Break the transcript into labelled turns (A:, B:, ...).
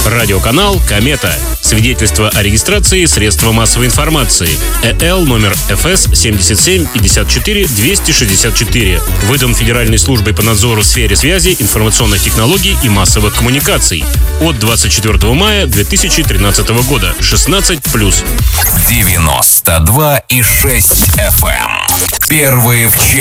A: Радиоканал «Комета». Свидетельство о регистрации средства массовой информации. ЭЛ номер ФС 7754-264. Выдан Федеральной службой по надзору в сфере связи, информационных технологий и массовых коммуникаций. От 24 мая 2013 года. 16+.
B: 92,6 FM. Первые в